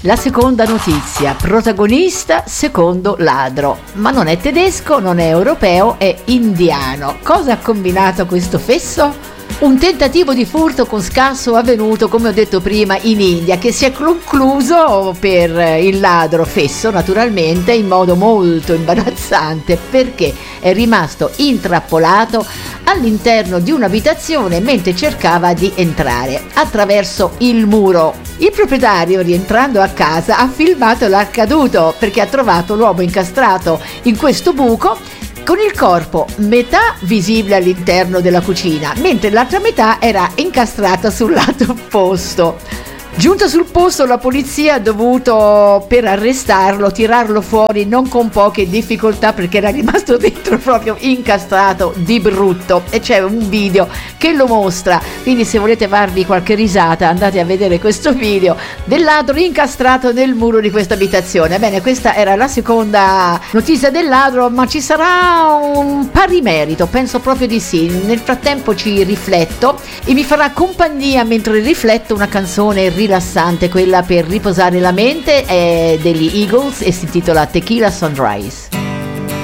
La seconda notizia, protagonista secondo ladro, ma non è tedesco, non è europeo, è indiano. Cosa ha combinato questo fesso? Un tentativo di furto con scasso avvenuto, come ho detto prima, in India, che si è concluso per il ladro fesso, naturalmente, in modo molto imbarazzante, perché è rimasto intrappolato all'interno di un'abitazione mentre cercava di entrare attraverso il muro. Il proprietario, rientrando a casa, ha filmato l'accaduto perché ha trovato l'uomo incastrato in questo buco con il corpo metà visibile all'interno della cucina, mentre l'altra metà era incastrata sul lato opposto. Giunta sul posto, la polizia ha dovuto, per arrestarlo, tirarlo fuori non con poche difficoltà perché era rimasto dentro proprio incastrato di brutto, e c'è un video che lo mostra, quindi se volete farvi qualche risata andate a vedere questo video del ladro incastrato nel muro di questa abitazione. Bene, questa era la seconda notizia del ladro, ma ci sarà un pari merito, penso proprio di sì. Nel frattempo ci rifletto e mi farà compagnia mentre rifletto una canzone rilassante, quella per riposare la mente, è degli Eagles e si intitola Tequila Sunrise.